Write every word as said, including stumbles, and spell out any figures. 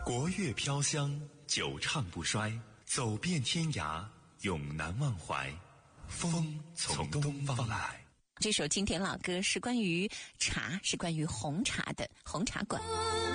国乐飘香，久唱不衰，走遍天涯，永难忘怀。风从东方来。 这首经典老歌是关于茶，是关于红茶的红茶馆。